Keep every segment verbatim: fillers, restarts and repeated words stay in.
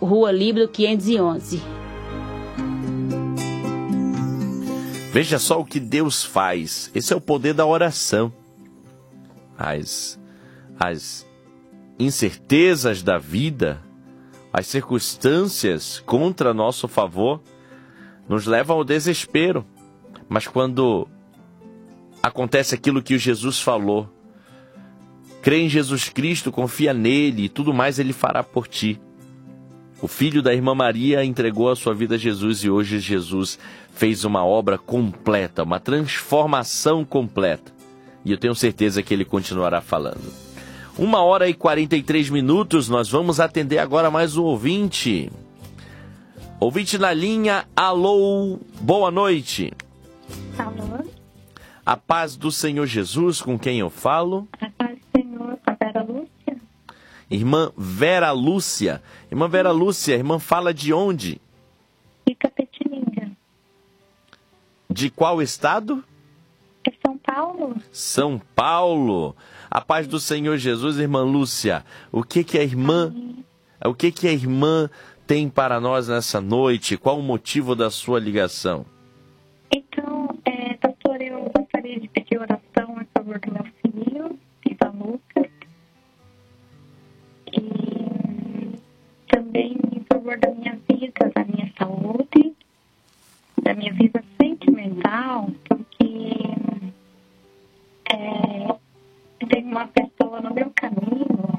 Rua Líbano quinhentos e onze. Veja só o que Deus faz. Esse é o poder da oração. As, as incertezas da vida, as circunstâncias contra nosso favor, nos levam ao desespero. Mas quando acontece aquilo que o Jesus falou, crê em Jesus Cristo, confia nele e tudo mais ele fará por ti. O filho da irmã Maria entregou a sua vida a Jesus e hoje Jesus fez uma obra completa, uma transformação completa. E eu tenho certeza que ele continuará falando. Uma hora e quarenta e três minutos, nós vamos atender agora mais um ouvinte. Ouvinte na linha, alô, boa noite. Alô? A paz do Senhor Jesus, com quem eu falo? A paz do Senhor, com a Vera Lúcia. Irmã Vera Lúcia. Irmã Vera Lúcia, irmã fala de onde? De Capetininga. De qual estado? É São Paulo. São Paulo. A paz do Senhor Jesus, irmã Lúcia. O que que a irmã, o que que a irmã tem para nós nessa noite? Qual o motivo da sua ligação? Então, é, pastor, eu gostaria de pedir oração a favor do meu filho, Ivan Lucas. E também em favor da minha vida, da minha saúde, da minha vida sentimental, porque é, tem uma pessoa no meu caminho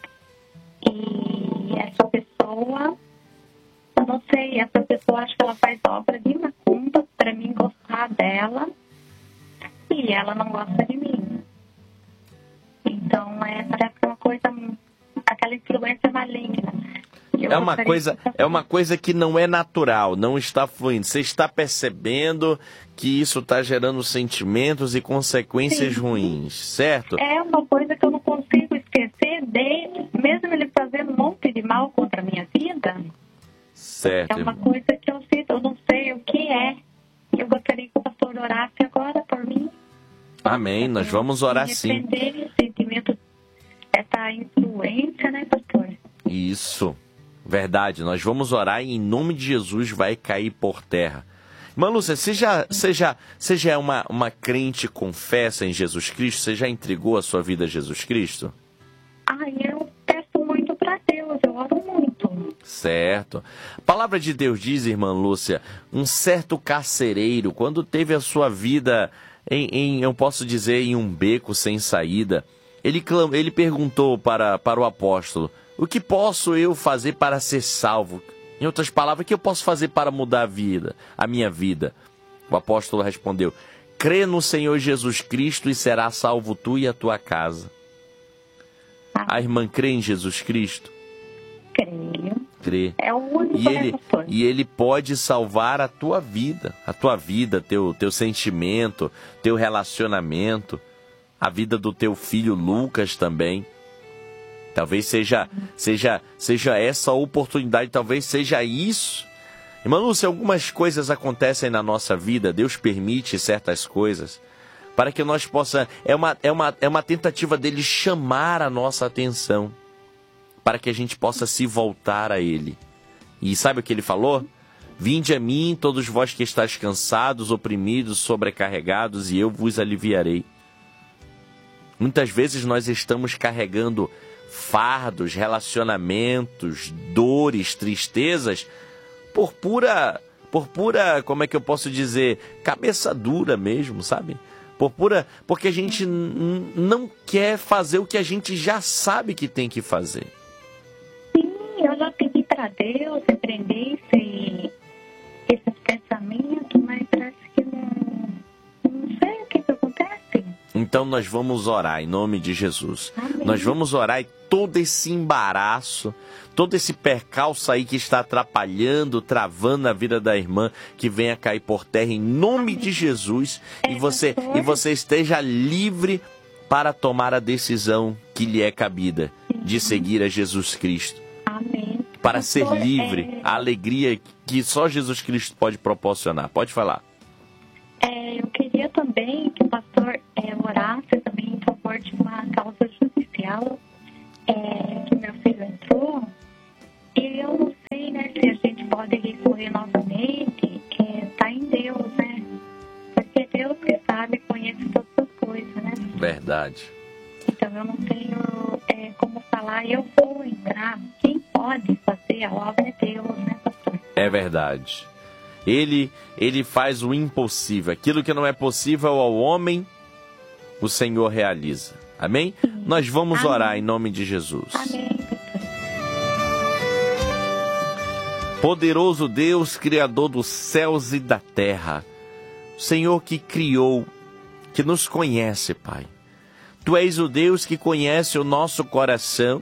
e essa pessoa, eu não sei, essa pessoa acho que ela faz obra de macumba para mim gostar dela e ela não gosta de mim. Então, é, parece que é uma coisa, aquela influência maligna. Eu É uma gostaria coisa, de- é uma coisa que não é natural, não está fluindo. Você está percebendo que isso está gerando sentimentos e consequências Sim. ruins, certo? É uma coisa que eu não consigo esquecer dele, mesmo ele fazendo um monte de mal contra a minha vida. Certo, É uma irmã. coisa que eu sinto, eu não sei o que é. Eu gostaria que o pastor orasse agora por mim. Amém, nós vamos orar sim. Repreender esse sentimento, essa influência, né, pastor? Isso, verdade. Nós vamos orar e em nome de Jesus vai cair por terra. Irmã Lúcia, você já, você já, você já é uma, uma crente confessa em Jesus Cristo? Você já entregou a sua vida a Jesus Cristo? Ai, eu peço muito para Deus, eu oro muito. Certo. A palavra de Deus diz, irmã Lúcia, um certo carcereiro, quando teve a sua vida em, em eu posso dizer, em um beco sem saída, ele, clam, ele perguntou para, para o apóstolo, o que posso eu fazer para ser salvo? Em outras palavras, o que eu posso fazer para mudar a vida, a minha vida? O apóstolo respondeu, crê no Senhor Jesus Cristo e será salvo tu e a tua casa. A irmã crê em Jesus Cristo? Creio. Crê. É o único, E né, ele, pastor? e ele pode salvar a tua vida, a tua vida, teu, teu sentimento, teu relacionamento, a vida do teu filho Lucas também. Talvez seja, seja, seja essa a oportunidade, talvez seja isso. Irmã Lúcia, algumas coisas acontecem na nossa vida, Deus permite certas coisas, para que nós possamos, é uma, é uma, é uma tentativa dele chamar a nossa atenção, para que a gente possa se voltar a ele. E sabe o que ele falou? Vinde a mim, todos vós que estáis cansados, oprimidos, sobrecarregados, e eu vos aliviarei. Muitas vezes nós estamos carregando fardos, relacionamentos, dores, tristezas, por pura, por pura, como é que eu posso dizer, cabeça dura mesmo, sabe? Por pura, porque a gente n- não quer fazer o que a gente já sabe que tem que fazer. Sim, eu já pedi para Deus repreender esse, esses pensamentos, mas parece que não, não sei o que, que acontece. Então nós vamos orar em nome de Jesus. Amém. Nós vamos orar e todo esse embaraço, todo esse percalço aí que está atrapalhando, travando a vida da irmã, que venha cair por terra em nome de Jesus, e você, e você esteja livre para tomar a decisão que lhe é cabida, de seguir a Jesus Cristo. Amém. Para ser Pastor, livre, é, a alegria que só Jesus Cristo pode proporcionar. Pode falar. É, eu queria também que o pastor é, orasse também em favor de uma causa judicial é, que meu filho entrou. E eu não sei pode recorrer novamente está em Deus, né? Porque Deus que sabe, conhece todas as coisas, né? Verdade. Então eu não tenho é, como falar, eu vou entrar. Quem pode fazer a obra é Deus, né, pastor? É verdade. Ele, ele faz o impossível. Aquilo que não é possível ao homem, o Senhor realiza. Amém? Sim. Nós vamos Amém. Orar em nome de Jesus. Amém. Poderoso Deus, Criador dos céus e da terra, Senhor que criou, que nos conhece, Pai. Tu és o Deus que conhece o nosso coração.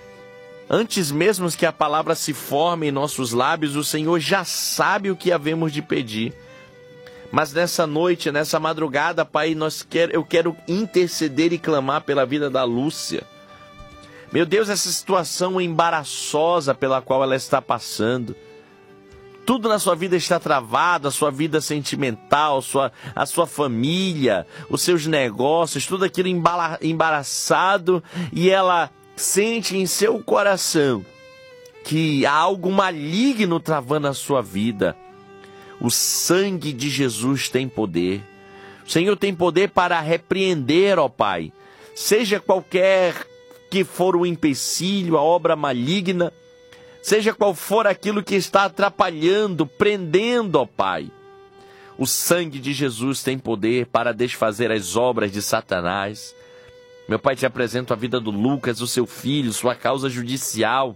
Antes mesmo que a palavra se forme em nossos lábios, o Senhor já sabe o que havemos de pedir. Mas nessa noite, nessa madrugada, Pai, nós quer, eu quero interceder e clamar pela vida da Lúcia. Meu Deus, essa situação embaraçosa pela qual ela está passando. Tudo na sua vida está travado, a sua vida sentimental, sua, a sua família, os seus negócios, tudo aquilo embala, embaraçado, e ela sente em seu coração que há algo maligno travando a sua vida. O sangue de Jesus tem poder. O Senhor tem poder para repreender, ó Pai, seja qualquer que for o empecilho, a obra maligna, seja qual for aquilo que está atrapalhando, prendendo, ó Pai. O sangue de Jesus tem poder para desfazer as obras de Satanás. Meu Pai, te apresento a vida do Lucas, o seu filho, sua causa judicial.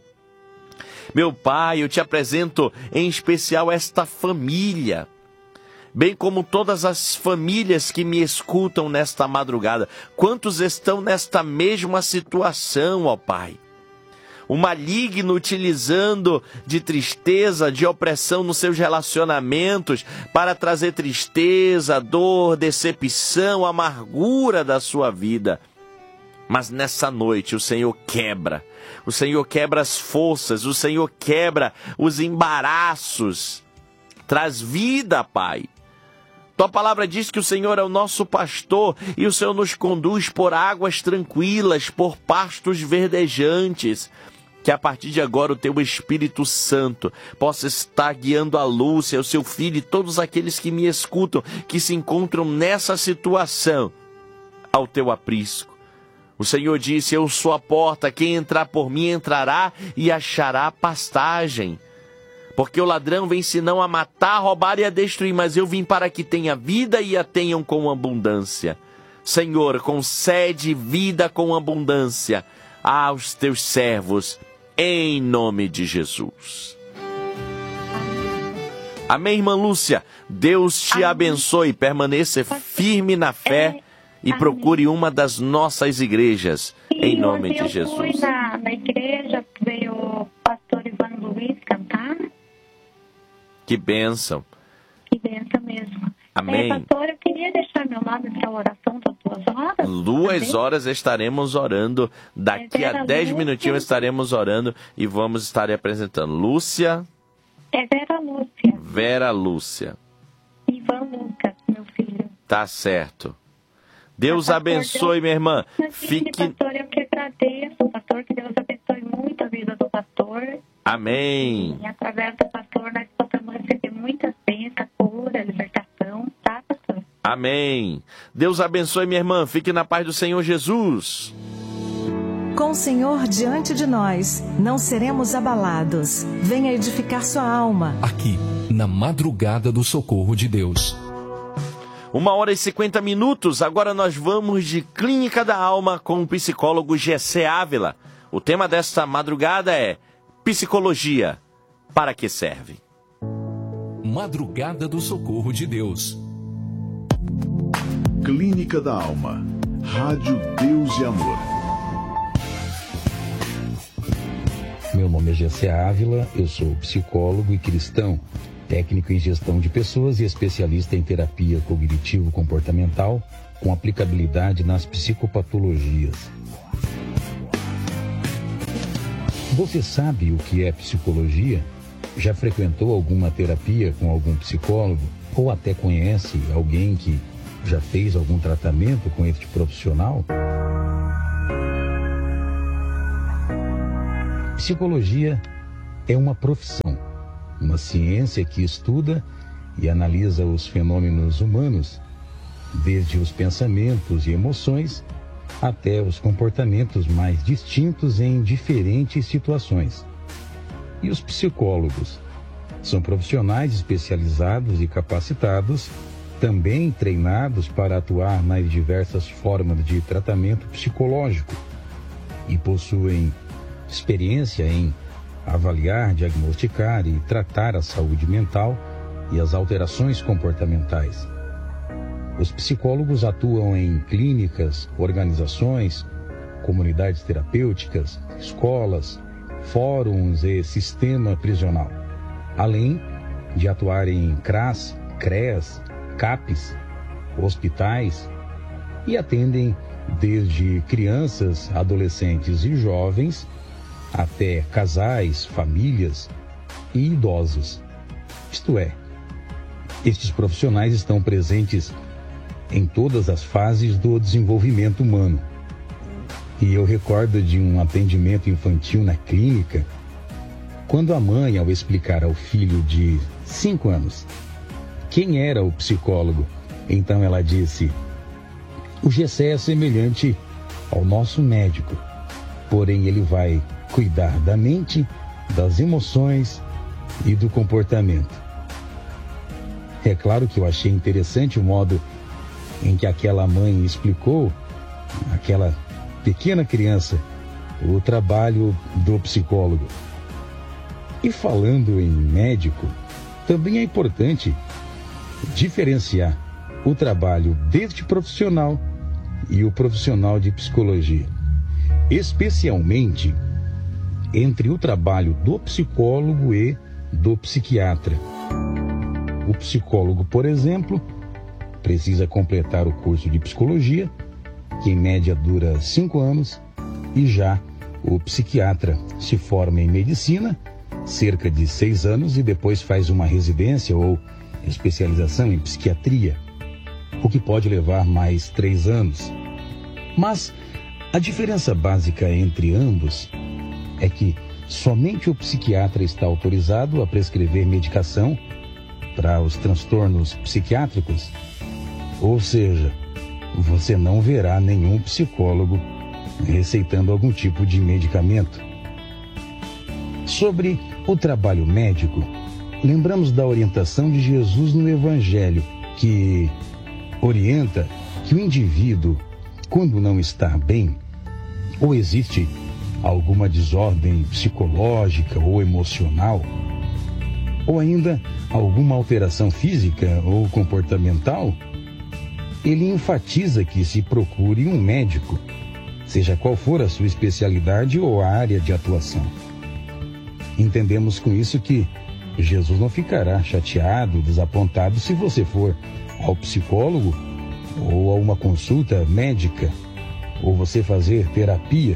Meu Pai, eu te apresento em especial esta família, bem como todas as famílias que me escutam nesta madrugada. Quantos estão nesta mesma situação, ó Pai? O maligno utilizando de tristeza, de opressão nos seus relacionamentos para trazer tristeza, dor, decepção, amargura da sua vida. Mas nessa noite o Senhor quebra, o Senhor quebra as forças, o Senhor quebra os embaraços, traz vida, Pai. Tua palavra diz que o Senhor é o nosso pastor e o Senhor nos conduz por águas tranquilas, por pastos verdejantes. Que a partir de agora o Teu Espírito Santo possa estar guiando a Lúcia, o seu filho e todos aqueles que me escutam, que se encontram nessa situação, ao Teu aprisco. O Senhor disse, eu sou a porta, quem entrar por mim entrará e achará pastagem. Porque o ladrão vem senão a matar, a roubar e a destruir, mas eu vim para que tenha vida e a tenham com abundância. Senhor, concede vida com abundância aos Teus servos, em nome de Jesus. Amém, irmã Lúcia? Deus te Amém. Abençoe, permaneça firme na fé e Amém. Procure uma das nossas igrejas, e em nome de Jesus. Eu fui na, na igreja, veio o pastor Ivan Luiz cantar. Que bênção. Que bênção mesmo. Amém. É, pastor, eu queria deixar meu nome para a oração das duas horas. Duas Amém? Horas estaremos orando. Daqui é a dez Lúcia. Minutinhos estaremos orando e vamos estar apresentando. Lúcia. É Vera Lúcia. Vera Lúcia. Ivan Lucas, meu filho. Tá certo. Deus pastor, abençoe, Deus... minha irmã. Fique... Pastor, eu que agradeço, pastor, que Deus abençoe muito a vida do pastor. Amém. E através do pastor nós possamos receber muitas bênçãos, cura, libertação, tá, pastor? Amém. Deus abençoe, minha irmã. Fique na paz do Senhor Jesus. Com o Senhor diante de nós, não seremos abalados. Venha edificar sua alma. Aqui, na madrugada do socorro de Deus. Uma hora e cinquenta minutos. Agora nós vamos de Clínica da Alma com o psicólogo Gessé Ávila. O tema desta madrugada é Psicologia. Para que serve? Madrugada do socorro de Deus. Clínica da Alma. Rádio Deus e Amor. Meu nome é Gessé Ávila, eu sou psicólogo e cristão, técnico em gestão de pessoas e especialista em terapia cognitivo-comportamental, com aplicabilidade nas psicopatologias. Você sabe o que é psicologia? Já frequentou alguma terapia com algum psicólogo? Ou até conhece alguém que já fez algum tratamento com este profissional? Psicologia é uma profissão, uma ciência que estuda e analisa os fenômenos humanos, desde os pensamentos e emoções até os comportamentos mais distintos em diferentes situações. E os psicólogos são profissionais especializados e capacitados, também treinados para atuar nas diversas formas de tratamento psicológico e possuem experiência em avaliar, diagnosticar e tratar a saúde mental e as alterações comportamentais. Os psicólogos atuam em clínicas, organizações, comunidades terapêuticas, escolas, fóruns e sistema prisional, além de atuar em CRAS, CREAS, CAPs, hospitais, e atendem desde crianças, adolescentes e jovens até casais, famílias e idosos. Isto é, estes profissionais estão presentes em todas as fases do desenvolvimento humano. E eu recordo de um atendimento infantil na clínica, quando a mãe, ao explicar ao filho de cinco anos quem era o psicólogo, então ela disse: o Gessé é semelhante ao nosso médico, porém ele vai cuidar da mente, das emoções e do comportamento. É claro que eu achei interessante o modo em que aquela mãe explicou àquela pequena criança o trabalho do psicólogo. E falando em médico, também é importante diferenciar o trabalho deste profissional e o profissional de psicologia, especialmente entre o trabalho do psicólogo e do psiquiatra. O psicólogo, por exemplo, precisa completar o curso de psicologia, que em média dura cinco anos, e já o psiquiatra se forma em medicina, cerca de seis anos, e depois faz uma residência ou especialização em psiquiatria, o que pode levar mais três anos. Mas a diferença básica entre ambos é que somente o psiquiatra está autorizado a prescrever medicação para os transtornos psiquiátricos, ou seja, você não verá nenhum psicólogo receitando algum tipo de medicamento. Sobre o trabalho médico, lembramos da orientação de Jesus no Evangelho, que orienta que o indivíduo, quando não está bem, ou existe alguma desordem psicológica ou emocional, ou ainda alguma alteração física ou comportamental, ele enfatiza que se procure um médico, seja qual for a sua especialidade ou a área de atuação. Entendemos com isso que Jesus não ficará chateado, desapontado se você for ao psicólogo ou a uma consulta médica, ou você fazer terapia.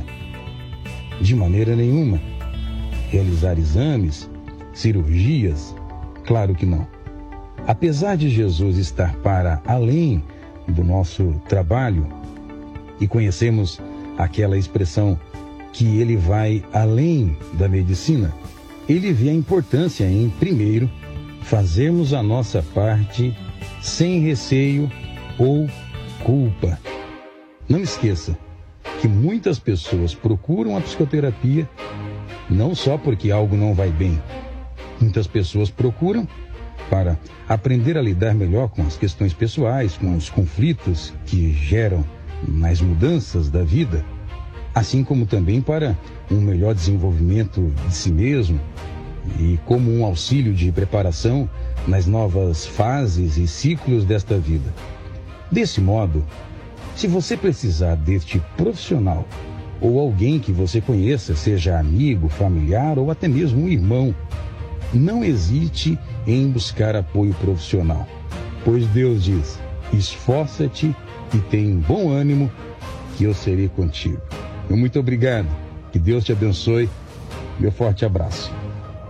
De maneira nenhuma. Realizar exames, cirurgias, claro que não. Apesar de Jesus estar para além do nosso trabalho, e conhecemos aquela expressão que ele vai além da medicina, ele vê a importância em, primeiro, fazermos a nossa parte sem receio ou culpa. Não esqueça que muitas pessoas procuram a psicoterapia não só porque algo não vai bem. Muitas pessoas procuram para aprender a lidar melhor com as questões pessoais, com os conflitos que geram nas mudanças da vida, assim como também para um melhor desenvolvimento de si mesmo e como um auxílio de preparação nas novas fases e ciclos desta vida. Desse modo, se você precisar deste profissional ou alguém que você conheça, seja amigo, familiar ou até mesmo um irmão, não hesite em buscar apoio profissional, pois Deus diz: esforça-te e tem bom ânimo, que eu serei contigo. Meu muito obrigado, que Deus te abençoe, meu forte abraço.